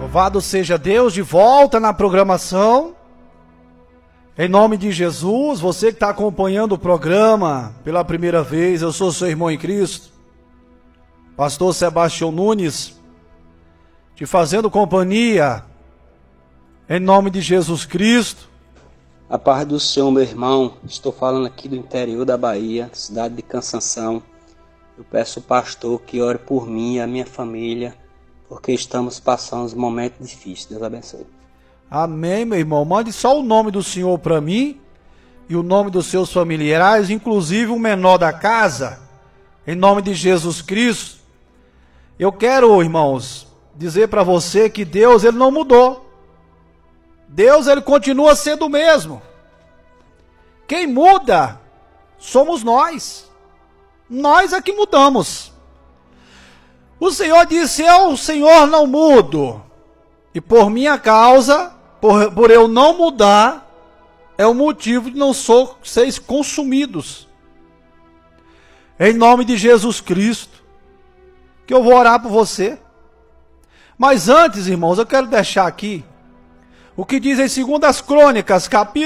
Louvado seja Deus, de volta na programação. Em nome de Jesus, você que está acompanhando o programa pela primeira vez, eu sou seu irmão em Cristo, pastor Sebastião Nunes, te fazendo companhia, em nome de Jesus Cristo. A paz do Senhor, meu irmão. Estou falando aqui do interior da Bahia, cidade de Cansanção. Eu peço ao pastor que ore por mim e a minha família, porque estamos passando uns momentos difíceis. Deus abençoe. Amém, meu irmão. Mande só o nome do Senhor para mim e o nome dos seus familiares, inclusive o menor da casa, em nome de Jesus Cristo. Eu quero, irmãos, dizer para você que Deus, ele não mudou. Deus, ele continua sendo o mesmo. Quem muda somos nós. Nós é que mudamos. O Senhor disse: eu, o Senhor, não mudo. E por minha causa, por eu não mudar, é o motivo de não seres consumidos. Em nome de Jesus Cristo, que eu vou orar por você. Mas antes, irmãos, eu quero deixar aqui o que diz em 2 Crônicas,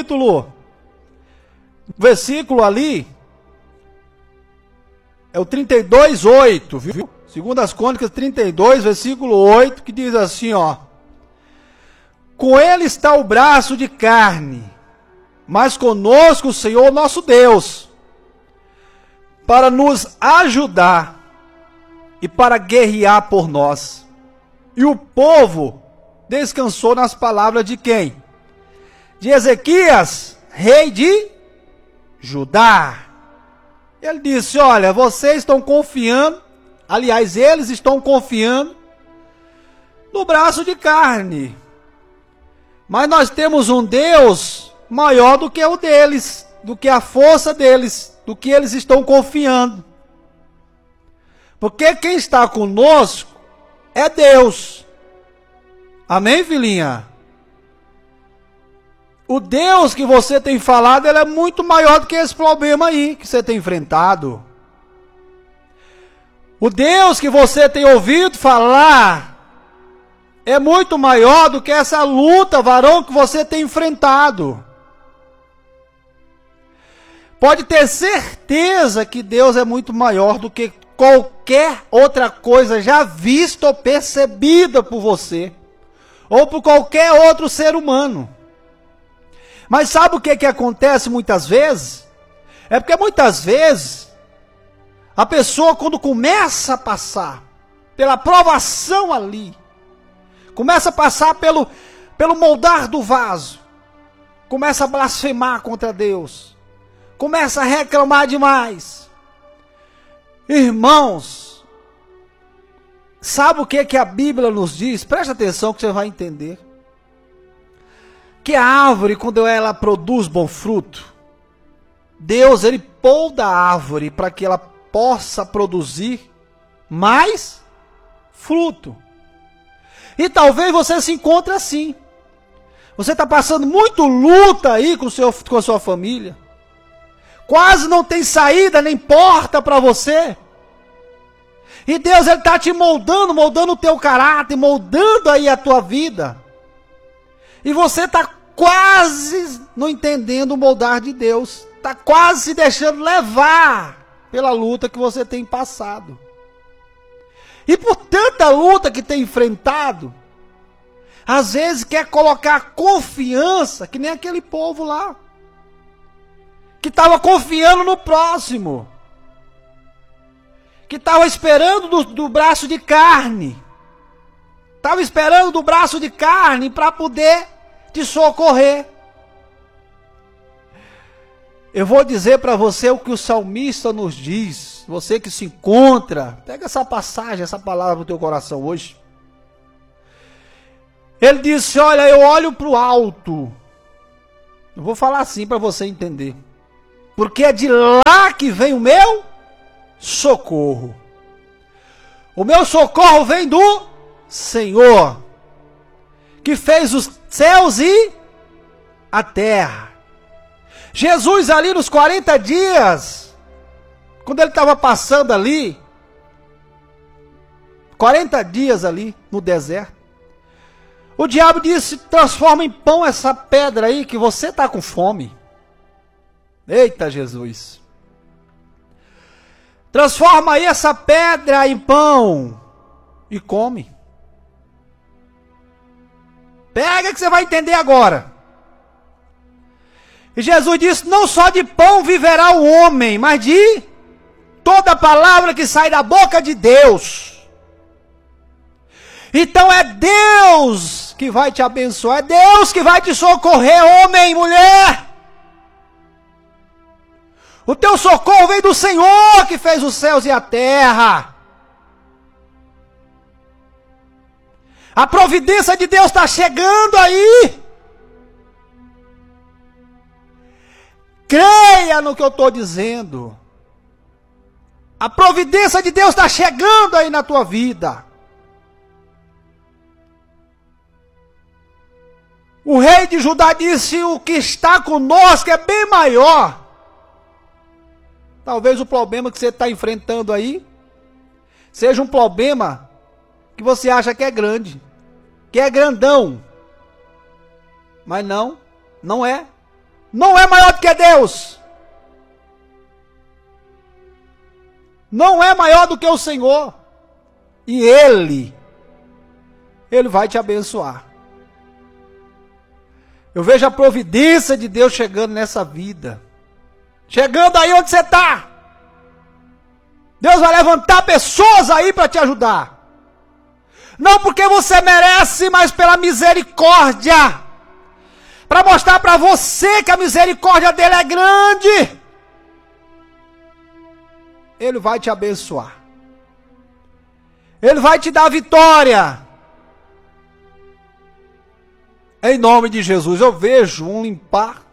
versículo ali, é o 32:8, viu? 2 Crônicas 32, versículo 8, que diz assim, ó: com ele está o braço de carne, mas conosco o Senhor nosso Deus, para nos ajudar e para guerrear por nós. E o povo descansou nas palavras de quem? De Ezequias, rei de Judá. Ele disse: olha, vocês estão confiando, aliás, eles estão confiando no braço de carne. Mas nós temos um Deus maior do que o deles, do que a força deles, do que eles estão confiando. Porque quem está conosco é Deus. Amém, filhinha? O Deus que você tem falado, ele é muito maior do que esse problema aí que você tem enfrentado. O Deus que você tem ouvido falar é muito maior do que essa luta, varão, que você tem enfrentado. Pode ter certeza que Deus é muito maior do que qualquer outra coisa já vista ou percebida por você, ou por qualquer outro ser humano. Mas sabe o que acontece muitas vezes? É porque muitas vezes a pessoa, quando começa a passar pela provação ali, começa a passar pelo moldar do vaso, começa a blasfemar contra Deus, começa a reclamar demais. Irmãos, sabe o que a Bíblia nos diz? Preste atenção que você vai entender. Que a árvore, quando ela produz bom fruto, Deus, ele podá a árvore para que ela possa produzir mais fruto. E talvez você se encontre assim. Você está passando muito luta aí com a sua família. Quase não tem saída nem porta para você. E Deus, ele está te moldando o teu caráter, moldando aí a tua vida. E você está quase não entendendo o moldar de Deus. Está quase se deixando levar pela luta que você tem passado. E por tanta luta que tem enfrentado, às vezes quer colocar confiança, que nem aquele povo lá, que estava confiando no próximo, que estava esperando do braço de carne, estava esperando do braço de carne para poder te socorrer. Eu vou dizer para você o que o salmista nos diz. Você que se encontra, pega essa passagem, essa palavra no teu coração hoje. Ele disse: olha, eu olho para o alto. Eu vou falar assim para você entender. Porque é de lá que vem o meu socorro. O meu socorro vem do Senhor, que fez os céus e a terra. Jesus ali nos 40 dias, quando ele estava passando ali, 40 dias ali no deserto, O diabo disse: transforma em pão essa pedra aí que você está com fome. Eita Jesus. Transforma aí essa pedra em pão e come. Pega que você vai entender agora. E Jesus disse: não só de pão viverá o homem, mas de toda palavra que sai da boca de Deus. Então é Deus que vai te abençoar, é Deus que vai te socorrer, homem e mulher. O teu socorro vem do Senhor que fez os céus e a terra. A providência de Deus está chegando aí. Creia no que eu estou dizendo. A providência de Deus está chegando aí na tua vida. O rei de Judá disse: o que está conosco é bem maior. Talvez o problema que você está enfrentando aí seja um problema que você acha que é grande, que é grandão. Mas não, não é. Não é maior do que Deus. Não é maior do que o Senhor. E Ele vai te abençoar. Eu vejo a providência de Deus chegando nessa vida. Chegando aí onde você está. Deus vai levantar pessoas aí para te ajudar. Não porque você merece, mas pela misericórdia. Para mostrar para você que a misericórdia dele é grande. Ele vai te abençoar. Ele vai te dar vitória. Em nome de Jesus, eu vejo um limpar.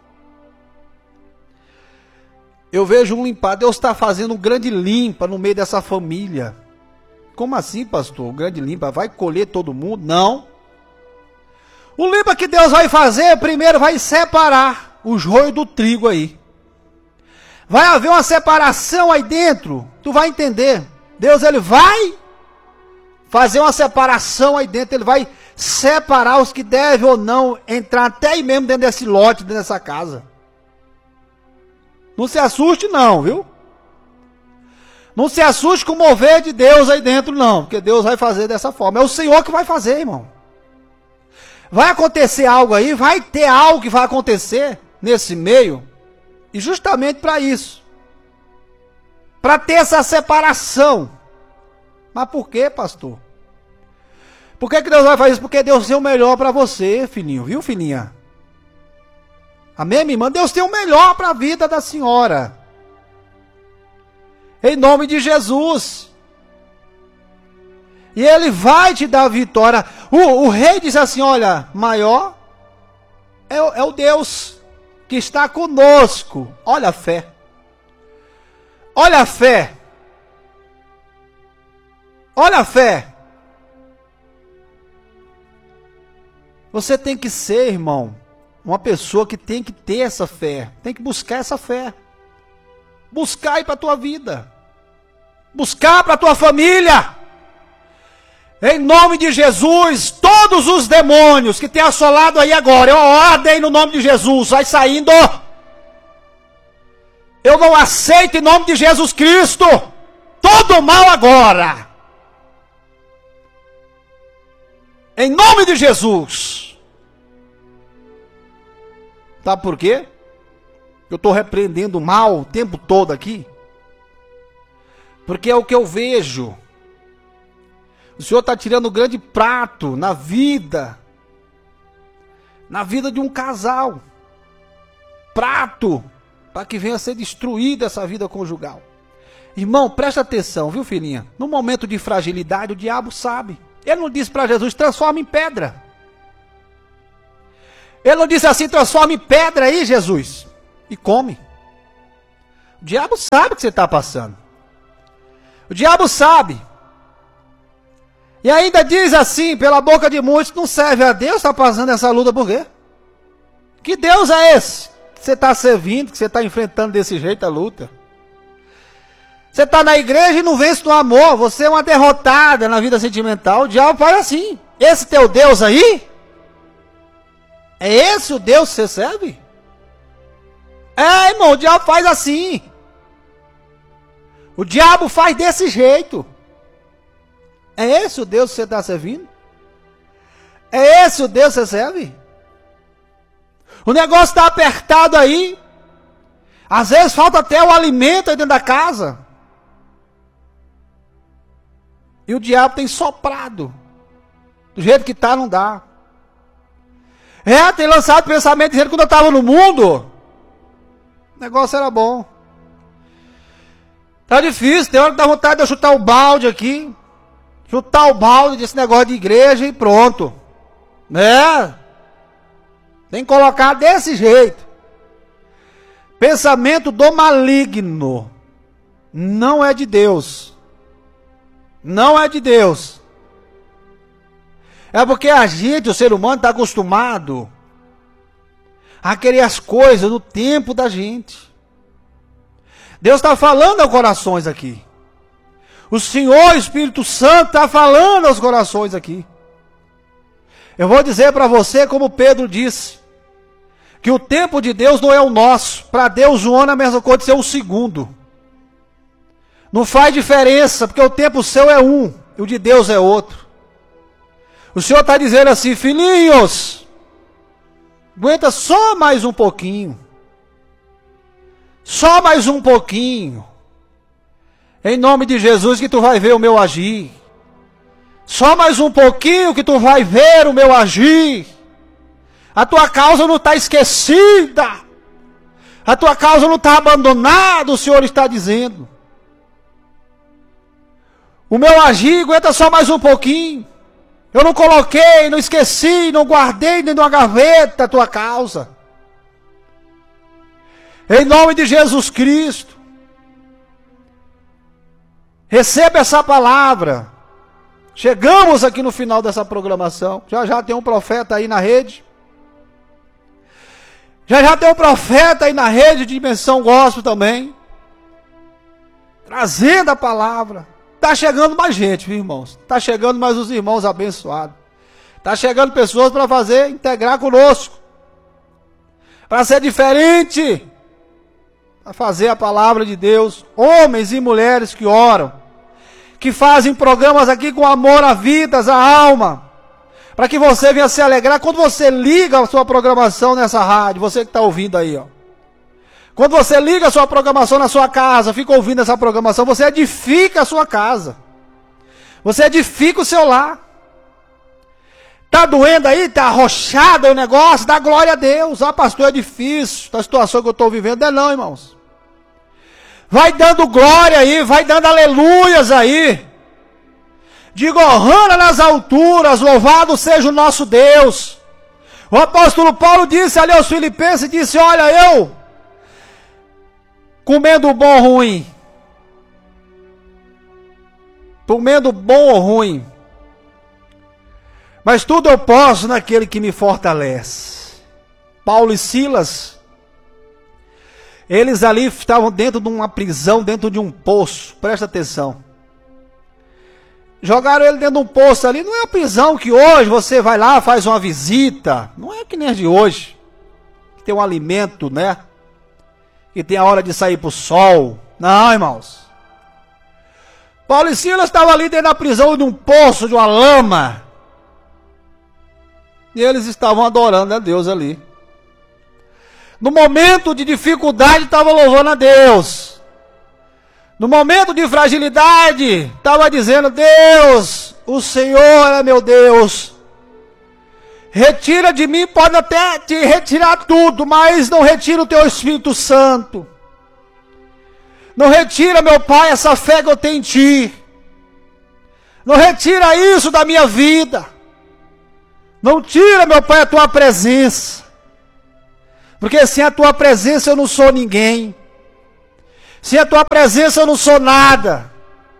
Deus está fazendo um grande limpa no meio dessa família. Como assim, pastor? Um grande limpa? Vai colher todo mundo? Não. O limpa que Deus vai fazer, primeiro vai separar o joio do trigo aí. Vai haver uma separação aí dentro. Tu vai entender. Deus, ele vai fazer uma separação aí dentro. Ele vai separar os que devem ou não entrar até aí mesmo dentro desse lote, dentro dessa casa. Não se assuste não, viu? Não se assuste com o mover de Deus aí dentro não, porque Deus vai fazer dessa forma. É o Senhor que vai fazer, irmão. Vai acontecer algo aí, vai ter algo que vai acontecer nesse meio, e justamente para isso. Para ter essa separação. Mas por quê, pastor? Por que Deus vai fazer isso? Porque Deus tem o melhor para você, filhinho, viu, filhinha? Amém, minha irmã? Deus tem o melhor para a vida da senhora. Em nome de Jesus. E Ele vai te dar vitória. O rei diz assim, olha, maior é o Deus que está conosco. Olha a fé. Olha a fé. Olha a fé. Você tem que ser, irmão, uma pessoa que tem que ter essa fé. Tem que buscar essa fé. Buscar aí para a tua vida. Buscar para a tua família. Em nome de Jesus, todos os demônios que tem assolado aí agora, eu ordem no nome de Jesus, vai saindo. Eu não aceito em nome de Jesus Cristo todo mal agora. Em nome de Jesus. Sabe por quê? Eu estou repreendendo o mal o tempo todo aqui. Porque é o que eu vejo. O Senhor está tirando um grande prato na vida de um casal. Prato para que venha a ser destruída essa vida conjugal. Irmão, presta atenção, viu, filhinha? No momento de fragilidade, o diabo sabe. Ele não disse para Jesus, transforma em pedra. Ele não disse assim, transforma em pedra aí, Jesus, e come. O diabo sabe o que você está passando. O diabo sabe. E ainda diz assim, pela boca de muitos, não serve a Deus, está passando essa luta por quê? Que Deus é esse que você está servindo, que você está enfrentando desse jeito a luta? Você está na igreja e não vence no amor, você é uma derrotada na vida sentimental, o diabo faz assim. Esse teu Deus aí, É esse o Deus que você serve? É, irmão, o diabo faz assim. O diabo faz desse jeito. É esse o Deus que você está servindo? É esse o Deus que você serve? O negócio está apertado aí. Às vezes falta até o alimento aí dentro da casa. E o diabo tem soprado. Do jeito que está, não dá. Tem lançado pensamento dizendo que quando eu estava no mundo, o negócio era bom. Tá difícil, tem hora que dá vontade de eu chutar o balde aqui. Chutar o balde desse negócio de igreja e pronto. Tem que colocar desse jeito. Pensamento do maligno. Não é de Deus. Não é de Deus. É porque a gente, o ser humano, está acostumado a querer as coisas no tempo da gente. Deus está falando aos corações aqui. O Senhor, Espírito Santo, está falando aos corações aqui. Eu vou dizer para você, como Pedro disse, que o tempo de Deus não é o nosso. Para Deus, o ano é a mesma coisa de ser o segundo. Não faz diferença, porque o tempo seu é um, e o de Deus é outro. O Senhor está dizendo assim, filhinhos, aguenta só mais um pouquinho. Só mais um pouquinho. Em nome de Jesus que tu vai ver o meu agir. Só mais um pouquinho que tu vai ver o meu agir. A tua causa não está esquecida. A tua causa não está abandonada, o Senhor está dizendo. O meu agir aguenta só mais um pouquinho. Eu não coloquei, não esqueci, não guardei dentro de uma gaveta a tua causa. Em nome de Jesus Cristo. Receba essa palavra. Chegamos aqui no final dessa programação. Já tem um profeta aí na rede. Já tem um profeta aí na rede de Dimensão Gospel também. Trazendo a palavra. Está chegando mais gente, viu, irmãos? Está chegando mais os irmãos abençoados. Está chegando pessoas para integrar conosco. Para ser diferente. Para fazer a palavra de Deus. Homens e mulheres que oram. Que fazem programas aqui com amor à vida, à alma. Para que você venha se alegrar quando você liga a sua programação nessa rádio. Você que está ouvindo aí, ó. Quando você liga a sua programação na sua casa, fica ouvindo essa programação, você edifica a sua casa. Você edifica o seu lar. Está doendo aí, está arrochado o negócio, dá glória a Deus. Ah, pastor, é difícil, a situação que eu estou vivendo. Não, irmãos. Vai dando glória aí, vai dando aleluias aí. Diga, honra nas alturas, louvado seja o nosso Deus. O apóstolo Paulo disse ali aos Filipenses, disse, olha, eu comendo bom ou ruim. Comendo bom ou ruim. Mas tudo eu posso naquele que me fortalece. Paulo e Silas, eles ali estavam dentro de uma prisão, dentro de um poço. Presta atenção. Jogaram ele dentro de um poço ali. Não é a prisão que hoje você vai lá, faz uma visita. Não é que nem a de hoje. Que tem um alimento, né? Que tem a hora de sair para o sol. Não, irmãos. Paulo e Silas estavam ali dentro da prisão de um poço, de uma lama. E eles estavam adorando a Deus ali. No momento de dificuldade, estavam louvando a Deus. No momento de fragilidade, estava dizendo, Deus, o Senhor é meu Deus. Retira de mim, pode até te retirar tudo, mas não retira o teu Espírito Santo. Não retira, meu Pai, essa fé que eu tenho em Ti. Não retira isso da minha vida. Não tira, meu Pai, a Tua presença. Porque sem a Tua presença eu não sou ninguém. Sem a Tua presença eu não sou nada.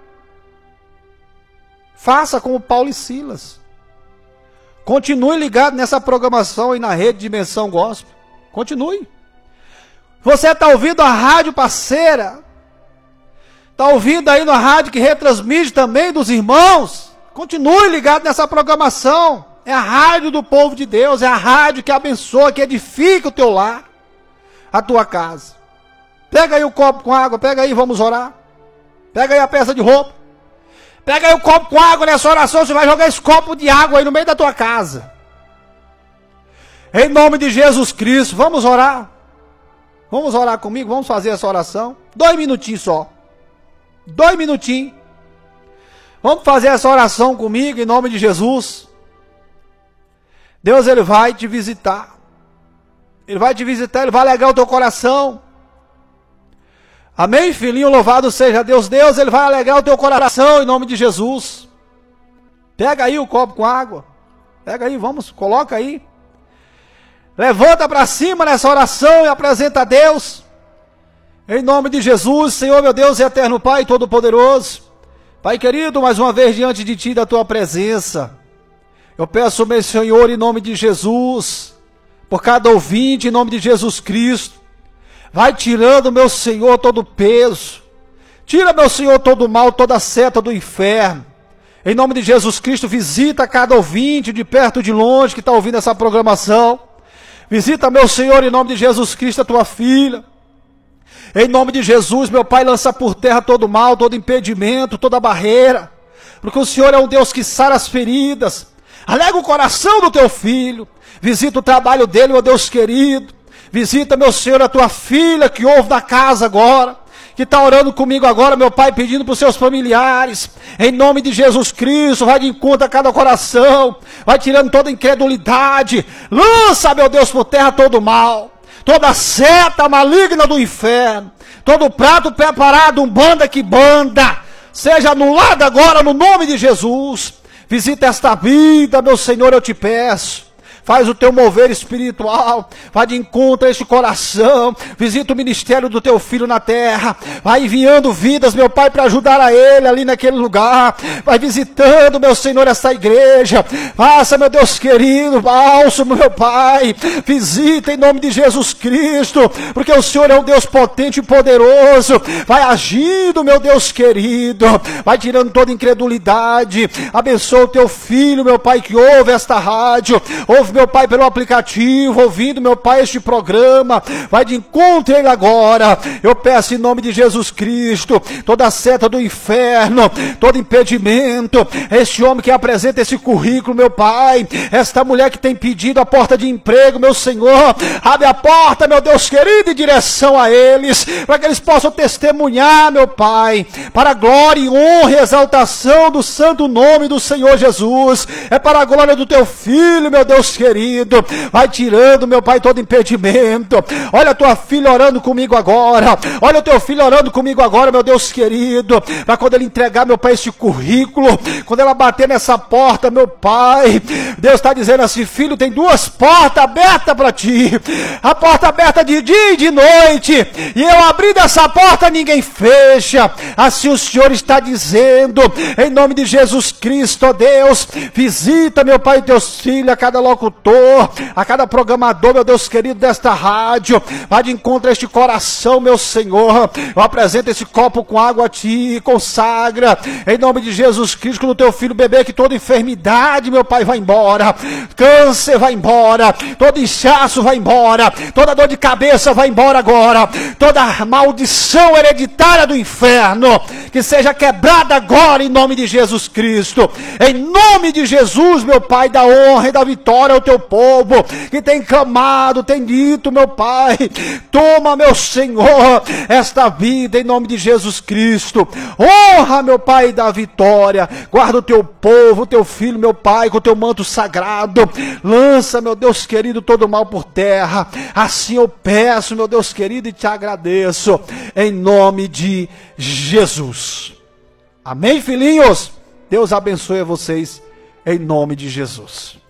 Faça como Paulo e Silas. Continue ligado nessa programação aí na rede Dimensão Gospel. Continue. Você está ouvindo a rádio parceira. Está ouvindo aí na rádio que retransmite também dos irmãos. Continue ligado nessa programação. É a rádio do povo de Deus, é a rádio que abençoa, que edifica o teu lar, a tua casa. Pega aí o copo com água, pega aí, vamos orar. Pega aí a peça de roupa. Pega aí o copo com água nessa oração, você vai jogar esse copo de água aí no meio da tua casa. Em nome de Jesus Cristo, vamos orar. Vamos orar comigo, vamos fazer essa oração. 2 minutinhos só. 2 minutinhos. Vamos fazer essa oração comigo em nome de Jesus. Deus, Ele vai te visitar. Ele vai te visitar, Ele vai alegrar o teu coração. Amém, filhinho? Louvado seja Deus. Deus, Ele vai alegrar o teu coração em nome de Jesus. Pega aí o copo com água. Pega aí, vamos, coloca aí. Levanta para cima nessa oração e apresenta a Deus. Em nome de Jesus, Senhor, meu Deus e eterno Pai Todo-Poderoso. Pai querido, mais uma vez diante de Ti, da Tua presença. Eu peço, meu Senhor, em nome de Jesus, por cada ouvinte, em nome de Jesus Cristo. Vai tirando, meu Senhor, todo o peso. Tira, meu Senhor, todo o mal, toda a seta do inferno. Em nome de Jesus Cristo, visita cada ouvinte, de perto e de longe, que está ouvindo essa programação. Visita, meu Senhor, em nome de Jesus Cristo, a tua filha. Em nome de Jesus, meu Pai, lança por terra todo mal, todo impedimento, toda barreira. Porque o Senhor é um Deus que sara as feridas. Alega o coração do teu filho. Visita o trabalho dele, meu Deus querido. Visita, meu Senhor, a tua filha que ouve na casa agora, que está orando comigo agora, meu Pai, pedindo para os seus familiares. Em nome de Jesus Cristo, vai de encontro a cada coração. Vai tirando toda incredulidade. Lança, meu Deus, por terra todo o mal. Toda seta maligna do inferno. Todo prato preparado, umbanda que banda. Seja anulado agora no nome de Jesus. Visita esta vida, meu Senhor, eu te peço. Faz o teu mover espiritual. Vai de encontro a este coração. Visita o ministério do teu filho na terra. Vai enviando vidas, meu Pai, para ajudar a ele ali naquele lugar. Vai visitando, meu Senhor, essa igreja. Faça, meu Deus querido, bálsamo, meu Pai. Visita em nome de Jesus Cristo. Porque o Senhor é um Deus potente e poderoso. Vai agindo, meu Deus querido. Vai tirando toda incredulidade. Abençoa o teu filho, meu Pai, que ouve esta rádio. Ouve, meu Pai, pelo aplicativo, ouvindo, meu Pai, este programa. Vai de encontro a ele agora. Eu peço em nome de Jesus Cristo, toda a seta do inferno, todo impedimento, este homem que apresenta esse currículo, meu Pai, esta mulher que tem pedido a porta de emprego, meu Senhor, abre a porta, meu Deus querido, em direção a eles, para que eles possam testemunhar, meu Pai, para a glória e honra e exaltação do santo nome do Senhor Jesus. É para a glória do teu filho, meu Deus querido. Vai tirando, meu Pai, todo impedimento. Olha a tua filha orando comigo agora. Olha o teu filho orando comigo agora, meu Deus querido. Para quando ele entregar, meu Pai, esse currículo, quando ela bater nessa porta, meu Pai, Deus está dizendo assim: filho, tem 2 portas abertas para ti. A porta aberta de dia e de noite. E eu abrindo essa porta, ninguém fecha. Assim o Senhor está dizendo. Em nome de Jesus Cristo, ó Deus, visita, meu Pai, teus filhos, a cada locutor, a cada programador, meu Deus querido, desta rádio. Vai de encontro a este coração, meu Senhor. Eu apresento esse copo com água a ti, consagra, em nome de Jesus Cristo, no teu filho bebê, que toda enfermidade, meu Pai, vai embora, câncer vai embora, todo inchaço vai embora, toda dor de cabeça vai embora agora, toda maldição hereditária do inferno, que seja quebrada agora, em nome de Jesus Cristo. Em nome de Jesus, meu Pai, da honra e da vitória ao teu povo, que tem clamado, tem dito, meu Pai, toma, meu Senhor, esta vida em nome de Jesus Cristo. Honra, meu Pai, da vitória. Guarda o teu povo, o teu filho, meu Pai, com o teu manto sagrado. Lança, meu Deus querido, todo o mal por terra. Assim eu peço, meu Deus querido, e te agradeço, em nome de Jesus. Amém, filhinhos? Deus abençoe a vocês, em nome de Jesus.